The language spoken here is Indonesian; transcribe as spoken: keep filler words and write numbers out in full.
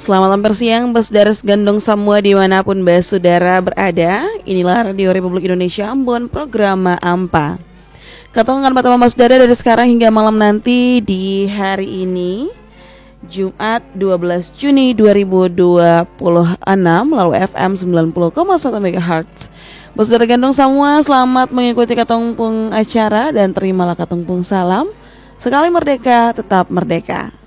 Selamat hampir siang, Basudara Gandong semua dimanapun Basudara berada. Inilah Radio Republik Indonesia Ambon, program Ampa. Ketemu pertama Basudara dari sekarang hingga malam nanti di hari ini, Jumat dua belas Juni dua ribu dua puluh enam, lalu F M sembilan puluh koma satu MHz. Basudara Gandong semua, selamat mengikuti katongpung acara dan terimalah katongpung salam. Sekali merdeka, tetap merdeka.